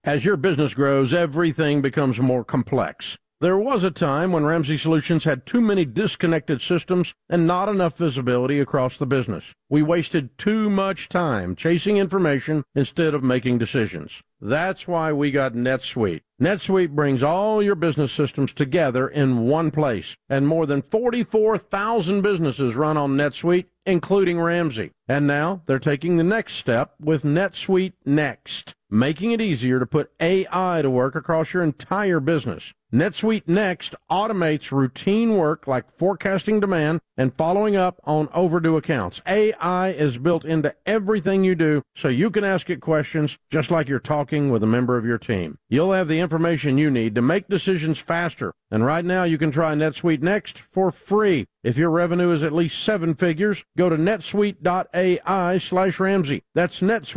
As your business grows, everything becomes more complex. There was a time when Ramsey Solutions had too many disconnected systems and not enough visibility across the business. We wasted too much time chasing information instead of making decisions. That's why we got NetSuite. NetSuite brings all your business systems together in one place, and more than 44,000 businesses run on NetSuite, including Ramsey. And now they're taking the next step with NetSuite Next, making it easier to put AI to work across your entire business. NetSuite Next automates routine work like forecasting demand and following up on overdue accounts. AI is built into everything you do, so you can ask it questions just like you're talking with a member of your team. You'll have the information you need to make decisions faster. And right now you can try NetSuite Next for free. If your revenue is at least 7 figures, go to netsuite.ai/Ramsey. That's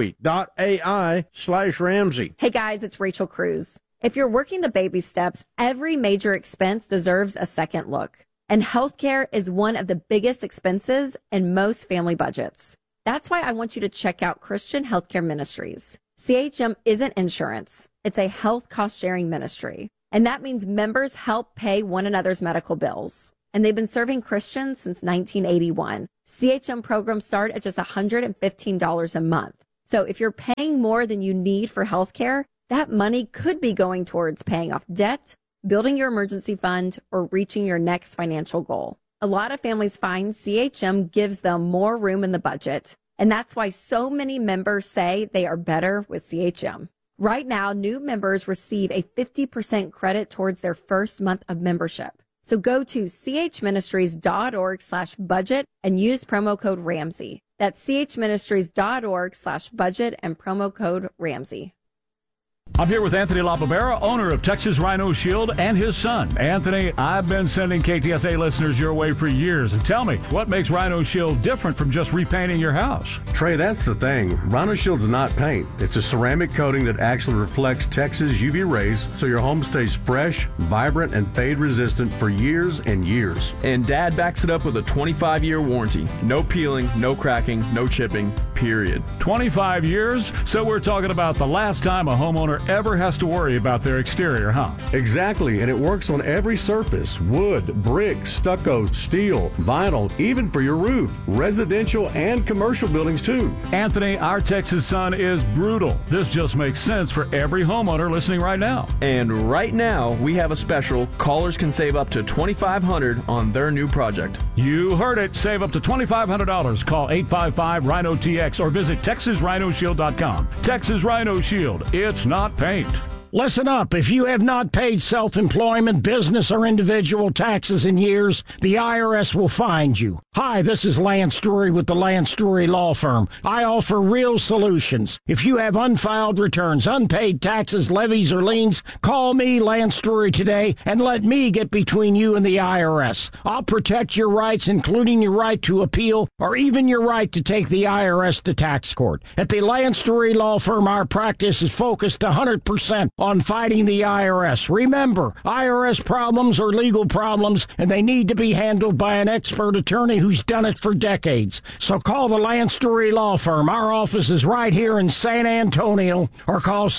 netsuite.ai/Ramsey. Hey guys, it's Rachel Cruz. If you're working the baby steps, every major expense deserves a second look. And healthcare is one of the biggest expenses in most family budgets. That's why I want you to check out Christian Healthcare Ministries. CHM isn't insurance. It's a health cost-sharing ministry. And that means members help pay one another's medical bills. And they've been serving Christians since 1981. CHM programs start at just $115 a month. So if you're paying more than you need for healthcare, that money could be going towards paying off debt, building your emergency fund, or reaching your next financial goal. A lot of families find CHM gives them more room in the budget, and that's why so many members say they are better with CHM. Right now, new members receive a 50% credit towards their first month of membership. So go to chministries.org/budget and use promo code Ramsey. That's chministries.org/budget and promo code Ramsey. I'm here with Anthony LaBarbera, owner of Texas Rhino Shield, and his son. Anthony, I've been sending KTSA listeners your way for years. And tell me, what makes Rhino Shield different from just repainting your house? Trey, that's the thing. Rhino Shield's not paint. It's a ceramic coating that actually reflects Texas UV rays, so your home stays fresh, vibrant, and fade-resistant for years and years. And Dad backs it up with a 25-year warranty. No peeling, no cracking, no chipping, period. 25 years? So we're talking about the last time a homeowner ever has to worry about their exterior, huh? Exactly, and it works on every surface: wood, brick, stucco, steel, vinyl, even for your roof. Residential and commercial buildings, too. Anthony, our Texas sun is brutal. This just makes sense for every homeowner listening right now. And right now, we have a special. Callers can save up to $2,500 on their new project. You heard it. Save up to $2,500. Call 855-RHINO-TX or visit TexasRhinoShield.com. Texas Rhino Shield. It's not paint. Listen up. If you have not paid self-employment, business, or individual taxes in years, the IRS will find you. Hi, this is Lance Drury with the Lance Drury Law Firm. I offer real solutions. If you have unfiled returns, unpaid taxes, levies, or liens, call me, Lance Drury, today and let me get between you and the IRS. I'll protect your rights, including your right to appeal or even your right to take the IRS to tax court. At the Lance Drury Law Firm, our practice is focused 100% on fighting the IRS. Remember, IRS problems are legal problems, and they need to be handled by an expert attorney who's done it for decades. So call the Lance Drury Law Firm. Our office is right here in San Antonio, or call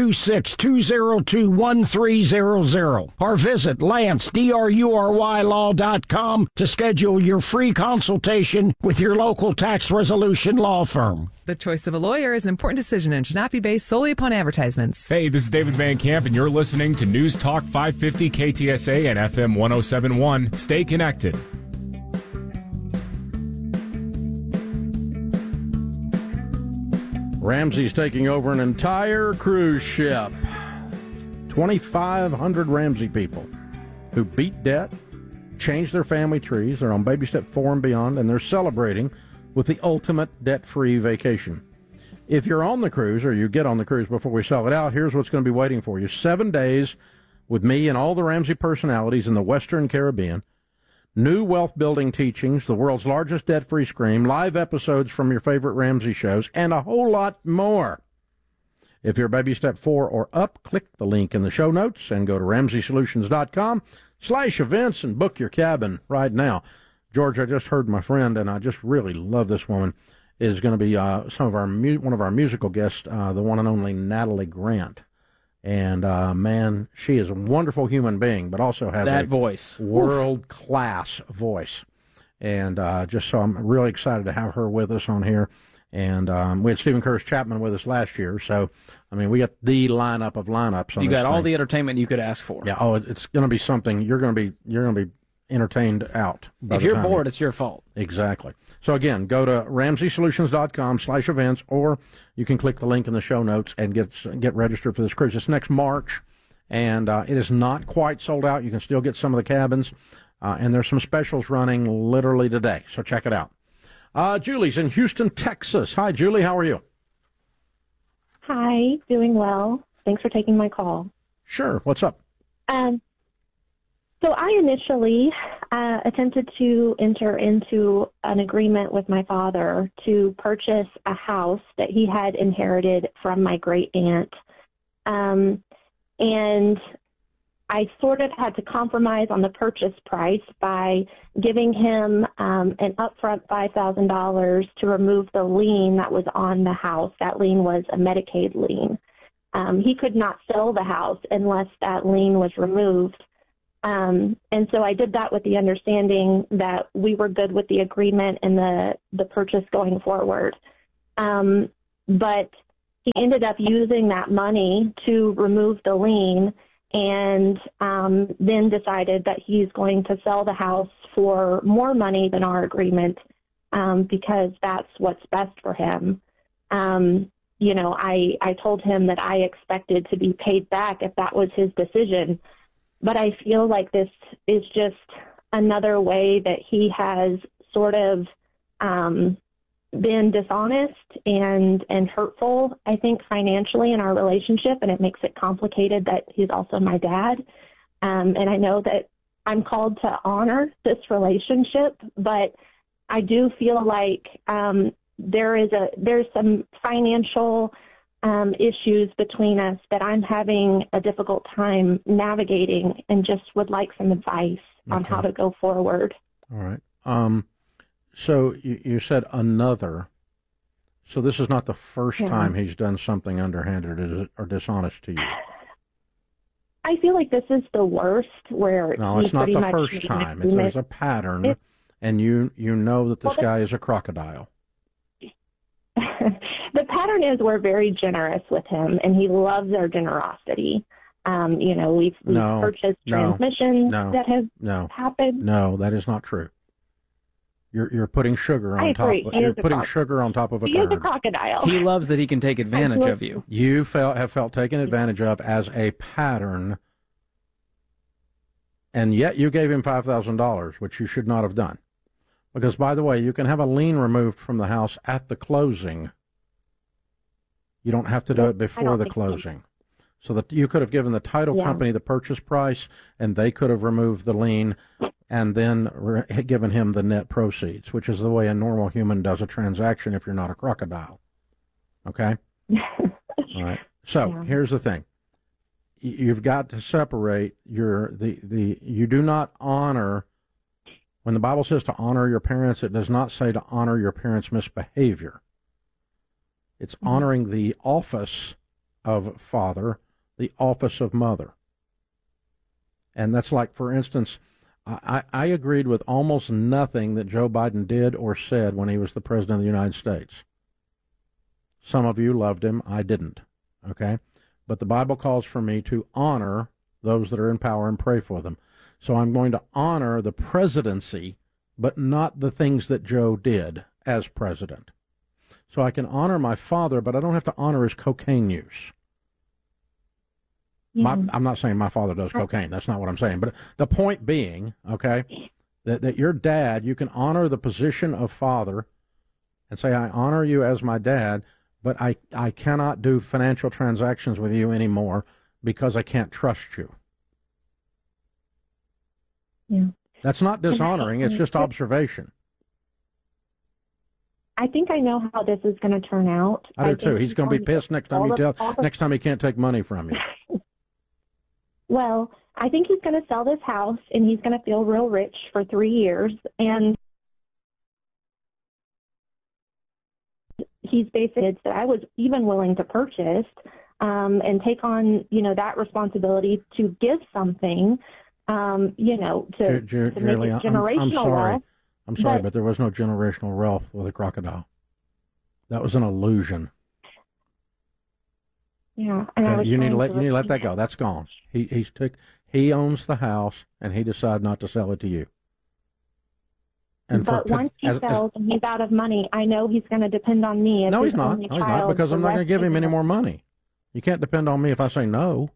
726-202-1300, or visit LanceDruryLaw.com to schedule your free consultation with your local tax resolution law firm. The choice of a lawyer is an important decision and should not be based solely upon advertisements. Hey, this is David Van Camp, and you're listening to News Talk 550 KTSA and FM 1071. Stay connected. Ramsey's taking over an entire cruise ship. 2,500 Ramsey people who beat debt, changed their family trees. They're on baby step 4 and beyond, and they're celebrating with the ultimate debt-free vacation. If you're on the cruise, or you get on the cruise before we sell it out, here's what's going to be waiting for you. 7 days with me and all the Ramsey personalities in the Western Caribbean. New wealth-building teachings, the world's largest debt-free scream, live episodes from your favorite Ramsey shows, and a whole lot more. If you're baby step 4 or up, click the link in the show notes and go to RamseySolutions.com/events and book your cabin right now. George, I just heard my friend, and I just really love this woman, is going to be one of our musical guests, the one and only Natalie Grant. And, man, she is a wonderful human being, but also has that voice, world-class voice. And just so I'm really excited to have her with us on here. And we had Stephen Curtis Chapman with us last year. So, I mean, we got the lineup of lineups on you got this all thing. the entertainment you could ask for. Yeah, it's going to be something. You're going to be entertained out. If you're bored, it's your fault. Exactly. So, again, go to RamseySolutions.com/events, or you can click the link in the show notes and get registered for this cruise. It's next March, and it is not quite sold out. You can still get some of the cabins, and there's some specials running literally today, so check it out. Julie's in Houston, Texas. Hi, Julie. How are you? Hi, doing well. Thanks for taking my call. Sure. What's up? So I initially attempted to enter into an agreement with my father to purchase a house that he had inherited from my great aunt. And I sort of had to compromise on the purchase price by giving him an upfront $5,000 to remove the lien that was on the house. That lien was a Medicaid lien. He could not sell the house unless that lien was removed. And so I did that with the understanding that we were good with the agreement and the purchase going forward. But he ended up using that money to remove the lien, and then decided that he's going to sell the house for more money than our agreement, because that's what's best for him. You know, I told him that I expected to be paid back if that was his decision, but I feel like this is just another way that he has sort of been dishonest and hurtful, I think, financially in our relationship, and it makes it complicated that he's also my dad. And I know that I'm called to honor this relationship, but I do feel like there's some financial issues between us that I'm having a difficult time navigating, and just would like some advice on how to go forward. All right. So you said another. So this is not the first time he's done something underhanded or dishonest to you. I feel like this is the worst. No, it's not the first time. There's a pattern, and you know that this guy is a crocodile. The pattern is we're very generous with him, and he loves our generosity. You know, we've purchased transmissions that have happened. No, that is not true. You're putting sugar on top. You're putting sugar on top of a curd. He is a crocodile. He loves that he can take advantage of you. You have felt taken advantage of as a pattern, and yet you gave him $5,000, which you should not have done. Because, by the way, you can have a lien removed from the house at the closing. You don't have to do it before the closing. So that you could have given the title company the purchase price, and they could have removed the lien and then given him the net proceeds, which is the way a normal human does a transaction if you're not a crocodile. Okay? All right. So here's the thing. You've got to separate you do not honor. When the Bible says to honor your parents, it does not say to honor your parents' misbehavior. It's honoring the office of father, the office of mother. And that's like, for instance, I agreed with almost nothing that Joe Biden did or said when he was the president of the United States. Some of you loved him. I didn't. Okay? But the Bible calls for me to honor those that are in power and pray for them. So I'm going to honor the presidency, but not the things that Joe did as president. So I can honor my father, but I don't have to honor his cocaine use. I'm not saying my father does cocaine. That's not what I'm saying. But the point being, okay, that your dad, you can honor the position of father and say, I honor you as my dad, but I cannot do financial transactions with you anymore because I can't trust you. Yeah. That's not dishonoring. It's just observation. I think I know how this is going to turn out. I do too. He's going to be pissed next time he can't take money from you. Well, I think he's going to sell this house, and he's going to feel real rich for 3 years. And he's basically that I was even willing to purchase. and take on, that responsibility to give something, to make it generational I'm sorry. wealth. I'm sorry, but there was no generational wealth with a crocodile. That was an illusion. Yeah, Okay, you need to let that go. That's gone. He owns the house, and he decided not to sell it to you. But once he sells and he's out of money, I know he's going to depend on me. As no, his he's not. only No, he's not, child because I'm not going to give him any more money. You can't depend on me if I say no.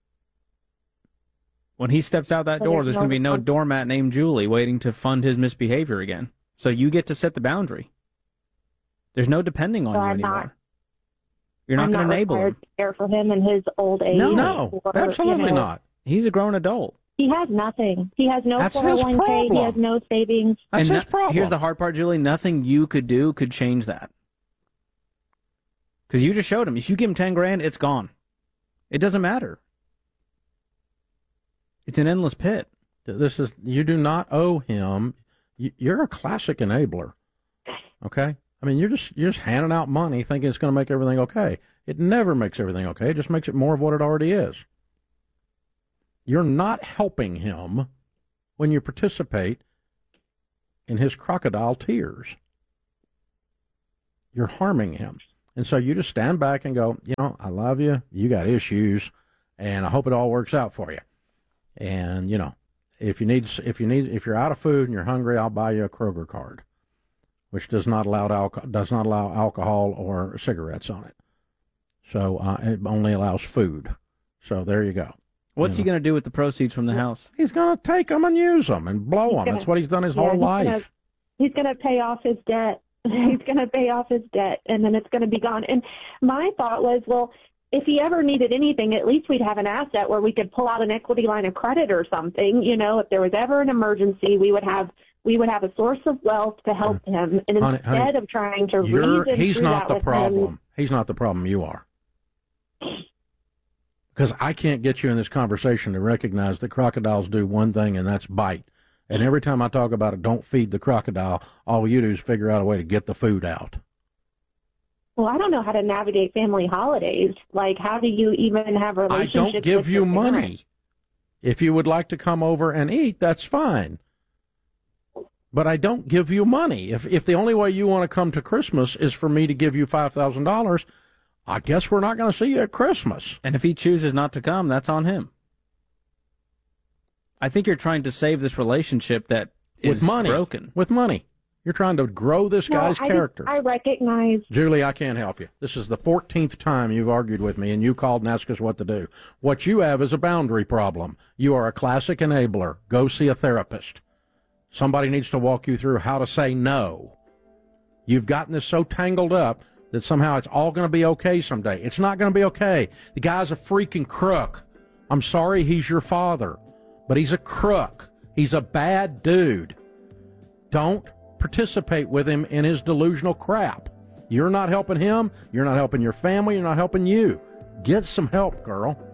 When he steps out that door, there's going to be no doormat named Julie waiting to fund his misbehavior again. So you get to set the boundary. There's no depending on you anymore. You're not going to enable him. To care for him in his old age. No, absolutely not. He's a grown adult. He has nothing. He has no That's 401k. He has no savings. That's his problem. Here's the hard part, Julie. Nothing you could do could change that. Because you just showed him. If you give him $10,000, it's gone. It doesn't matter. It's an endless pit. You do not owe him. You're a classic enabler. Okay? I mean, you're just handing out money thinking it's going to make everything okay. It never makes everything okay. It just makes it more of what it already is. You're not helping him when you participate in his crocodile tears. You're harming him. And so you just stand back and go, I love you. You got issues, and I hope it all works out for you. And, if you're out of food and you're hungry, I'll buy you a Kroger card, which does not allow alcohol or cigarettes on it. So it only allows food. So there you go. What's he going to do with the proceeds from the house? He's going to take them and use them and blow them. That's what he's done his whole life. He's going to pay off his debt. He's going to pay off his debt, and then it's going to be gone. And my thought was, well, if he ever needed anything, at least we'd have an asset where we could pull out an equity line of credit or something. If there was ever an emergency, we would have a source of wealth to help him. And instead of trying to he's not the problem. He's not the problem. You are. Because I can't get you in this conversation to recognize that crocodiles do one thing, and that's bite. And every time I talk about it, don't feed the crocodile, all you do is figure out a way to get the food out. Well, I don't know how to navigate family holidays. Like, how do you even have relationships? I don't give you money. If you would like to come over and eat, that's fine. But I don't give you money. If the only way you want to come to Christmas is for me to give you $5,000, I guess we're not going to see you at Christmas. And if he chooses not to come, that's on him. I think you're trying to save this relationship that is broken. With money. You're trying to grow this guy's character. I recognize. Julie, I can't help you. This is the 14th time you've argued with me, and you called and asked us what to do. What you have is a boundary problem. You are a classic enabler. Go see a therapist. Somebody needs to walk you through how to say no. You've gotten this so tangled up that somehow it's all going to be okay someday. It's not going to be okay. The guy's a freaking crook. I'm sorry he's your father, but he's a crook. He's a bad dude. Don't participate with him in his delusional crap. You're not helping him. You're not helping your family. You're not helping you. Get some help, girl.